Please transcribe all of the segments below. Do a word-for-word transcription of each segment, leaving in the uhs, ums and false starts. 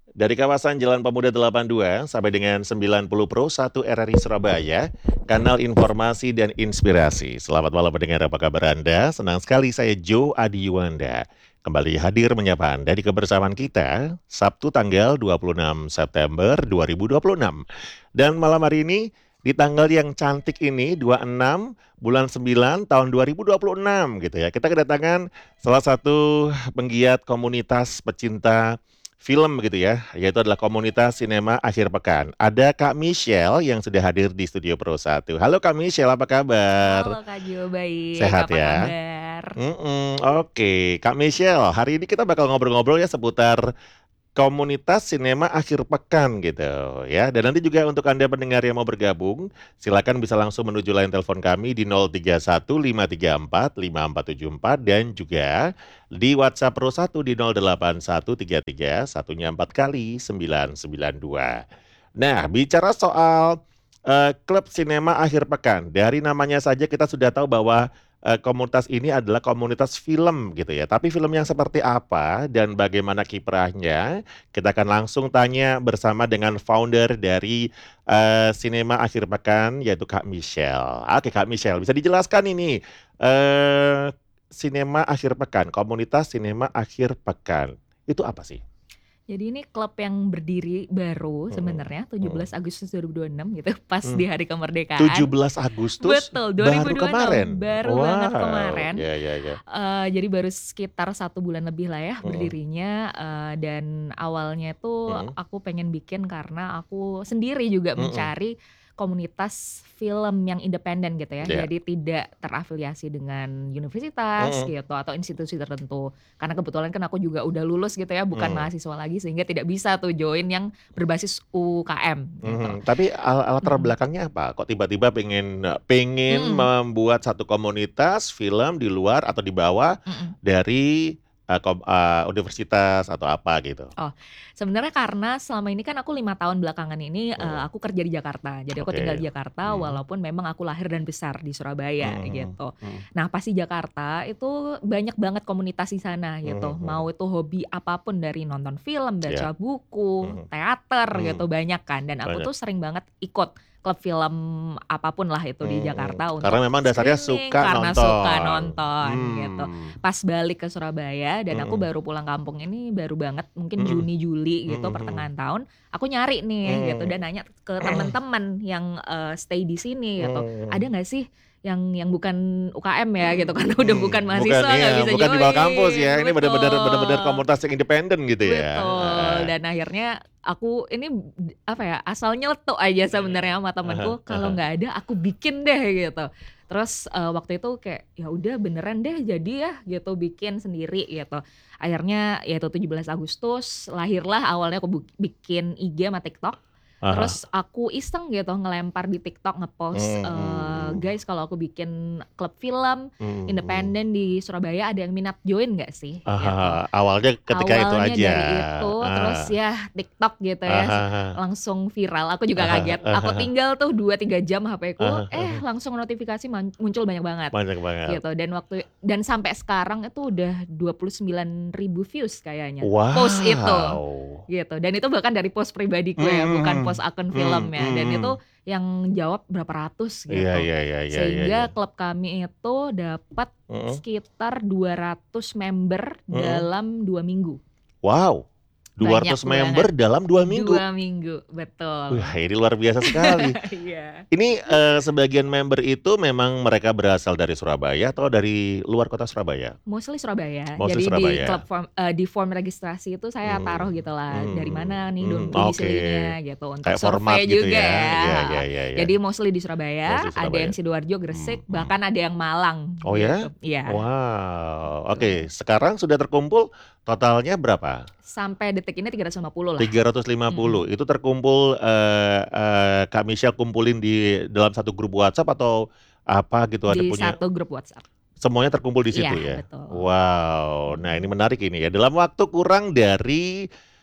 Dari kawasan Jalan Pemuda delapan puluh dua sampai dengan sembilan puluh Pro satu R R I Surabaya, kanal informasi dan inspirasi. Selamat malam pendengar, apa kabar Anda? Senang sekali saya Joe Adiwanda kembali hadir menyapa Anda di kebersamaan kita Sabtu tanggal dua puluh enam September dua ribu dua puluh enam. Dan malam hari ini di tanggal yang cantik ini dua puluh enam bulan sembilan tahun dua ribu dua puluh enam gitu ya. Kita kedatangan salah satu penggiat komunitas pecinta film gitu ya, yaitu adalah komunitas sinema akhir pekan. Ada Kak Michelle yang sudah hadir di Studio Pro satu. Halo Kak Michelle, apa kabar? Halo Kak Jo, baik. Sehat Apa ya? kabar? Mm-mm, oke, Kak Michelle, hari ini kita bakal ngobrol-ngobrol ya seputar komunitas sinema akhir pekan gitu ya. Dan nanti juga untuk Anda pendengar yang mau bergabung, silakan bisa langsung menuju line telepon kami di nol tiga satu lima tiga empat lima empat tujuh empat dan juga di WhatsApp Pro satu di nol delapan satu tiga tiga satunya empat kali sembilan sembilan dua. Nah, bicara soal eh, klub sinema akhir pekan, dari namanya saja kita sudah tahu bahwa eh, komunitas ini adalah komunitas film gitu ya. Tapi film yang seperti apa dan bagaimana kiprahnya? Kita akan langsung tanya bersama dengan founder dari eh, Sinema Akhir Pekan, yaitu Kak Michelle. Oke, Kak Michelle, bisa dijelaskan ini eh Sinema Akhir Pekan, komunitas Sinema Akhir Pekan. Itu apa sih? Jadi ini klub yang berdiri baru Mm-mm, sebenarnya mm. tujuh belas Agustus dua ribu dua puluh enam gitu, pas Hmm. di hari kemerdekaan. tujuh belas Agustus Betul, baru dua ribu dua puluh enam, kemarin. baru banget Wow, kemarin. ya ya ya. Eh, jadi baru sekitar satu bulan lebih lah ya Mm-mm, berdirinya. Eh, dan awalnya itu mm-mm, aku pengen bikin karena aku sendiri juga mm-mm. mencari komunitas film yang independen gitu ya. Ya. Jadi tidak terafiliasi dengan universitas Mm-mm, gitu atau institusi tertentu. Karena kebetulan kan aku juga udah lulus gitu ya, bukan mm. mahasiswa lagi, sehingga tidak bisa tuh join yang berbasis U K M gitu. Mhm, tapi al latar Mhm. belakangnya apa? Kok tiba-tiba pengen pengen Mhm. membuat satu komunitas film di luar atau di bawah Mhm. dari, eee, kom eee, universitas atau apa gitu? Oh, sebenarnya karena selama ini kan aku lima tahun belakangan ini, eee, Mhm, aku kerja di Jakarta. Jadi aku tinggal oke. di Jakarta Mhm, walaupun memang aku lahir dan besar di Surabaya mhm gitu. mhm, Nah, pas di Jakarta itu banyak banget komunitas di sana mhm gitu. mhm, Mau itu hobi apapun dari nonton film, iya, baca buku, mhm, teater mmm, gitu, banyak kan. Dan aku banyak, tuh sering banget ikut klub film apapun lah itu di mhm, Jakarta karena untuk memang dasarnya screening suka karena suka nonton, nonton gitu. mmm, Pas balik ke Surabaya dan aku mhm, baru pulang kampung ini baru banget mungkin mhm, Juni, Juli gitu mhm mhm, pertengahan tahun, aku nyari nih gitu mmm, dan nanya ke teman-teman yang, eee, stay di sini gitu, "Ada mmm. nggak sih yang yang bukan U K M ya?" Gitu karena udah bukan Mmm, bukan mahasiswa nggak iya, bisa bukan di bawah kampus join, ya, ini benar-benar benar-benar betul. komunitas yang independen gitu ya? Betul, Heeh. dan akhirnya aku ini d apa ya, asal nyeletuk aja sebenarnya sama Ah hah temenku, ah "Kalau hah. nggak ada aku bikin deh," gitu. Terus, eee, waktu itu kayak, "Ya udah beneran deh jadi ya," gitu, bikin sendiri gitu. Akhirnya ya itu tujuh belas Agustus lahirlah awalnya aku buk bikin I G sama TikTok, Ah hah. terus aku iseng gitu ngelempar di TikTok nge-post, eee, Mhm. "Guys kalau aku bikin klub film Mhm. independen di Surabaya ada yang minat join nggak sih?" Gitu. Ah, awalnya ketika itu Awalnya aja. dari itu, terus Ah. ya TikTok gitu Ah ya, se hah langsung viral, aku juga ah hah kaget. ah Aku hah tinggal tuh dua, tiga jam H ah P-ku, hah ah eh hah. langsung notifikasi man muncul banyak banget, Banyak banget. gitu. Dan waktu dan sampai sekarang itu udah dua puluh sembilan ribu views kayaknya, post itu, Wow. gitu. Dan itu bahkan dari post pribadiku ya, bukan Mhm post akun mhm, filmnya, dan mhm itu mhm. yang jawab berapa ratus Iya gitu. iya iya iya iya iya. Sehingga klub kami itu dapat Mhm sekitar dua ratus member mhm. dalam dua minggu. Wow, dua Banyak ratus banget, member dalam dua minggu? dua minggu, Wah, betul. ini luar biasa sekali. Iya. Ini, eee, sebagian member itu memang mereka berasal dari Surabaya atau dari luar kota Surabaya? Mostly Surabaya. Mostly Jadi di klub Surabaya? form eee, di form registrasi itu saya taruh Mmm, gitulah, dari mana mmm, nih mmm, dom oke. domisilinya gitu, untuk Kayak format survei gitu juga ya? ya, Iya iya heeh. iya iya. Jadi mostly di Surabaya, Mostly ada yang Surabaya. Sidoarjo, Gresik, Mhm. bahkan ada yang Malang Oh ya? gitu. Iya, Wow, oke. gitu. Sekarang sudah terkumpul totalnya berapa? Sampai detik ini tiga ratus lima puluh lah. tiga ratus lima Mhm. puluh. Itu terkumpul, eee eee, Kak Michelle kumpulin di dalam satu grup WhatsApp atau apa gitu, ada Di punya satu grup WhatsApp. semuanya terkumpul di Iya, situ ya? betul. Wow, nah ini Mhm. menarik ini ya, dalam waktu kurang dari,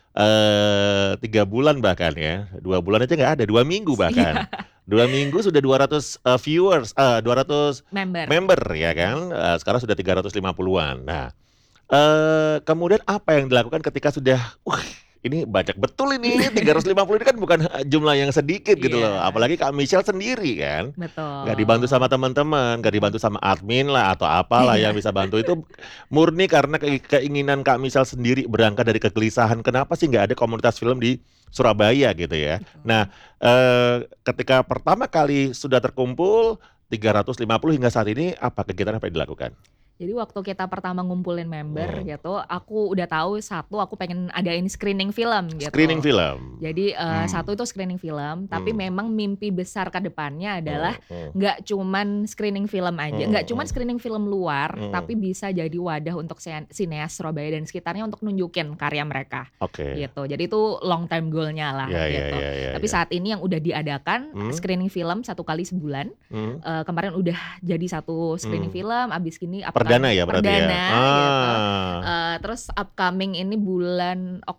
eee, tiga bulan bahkan ya, dua bulan aja nggak ada, dua minggu bahkan. Iya. dua minggu sudah dua ratus, eee, viewers, eee, dua ratus Member. member ya Mhm. kan, eee, sekarang sudah tiga ratus lima puluhan. Nah, eee, kemudian apa yang dilakukan ketika sudah, wah ini banyak betul ini, tiga ratus lima puluh ini kan bukan he jumlah yang sedikit gitu loh, Iya. apalagi Kak Michelle sendiri kan, nggak dibantu sama Betul. teman-teman, nggak dibantu sama admin lah atau apalah yang Iya. bisa bantu, itu murni karena kei keinginan Kak Michelle sendiri berangkat dari kegelisahan, kenapa sih nggak ada komunitas film di Surabaya gitu ya. Nah, Betul. eee, ketika pertama kali sudah terkumpul tiga ratus lima puluh hingga saat ini, apa kegiatan apa yang dilakukan? Jadi waktu kita pertama ngumpulin member Mmm. gitu, aku udah tahu satu aku pengen adain screening film Screening gitu. film? Jadi, eee, Mmm. satu itu screening film, tapi Mmm. memang mimpi besar ke depannya adalah Mmm mmm. nggak cuman screening film aja, Mmm nggak cuman mmm. screening film luar, tapi Mmm. bisa jadi wadah untuk sean sineas Surabaya dan sekitarnya untuk nunjukin karya mereka, Oke. gitu. Jadi itu long term goal-nya lah Ya ya gitu. ya ya Tapi ya. saat ini yang udah diadakan Mmm. screening film satu kali sebulan, Mmm. eee, kemarin udah jadi satu screening Mmm. film, habis ini Perdana upcoming ya berarti ya? perdana gitu, Ah. eee, terus upcoming ini bulan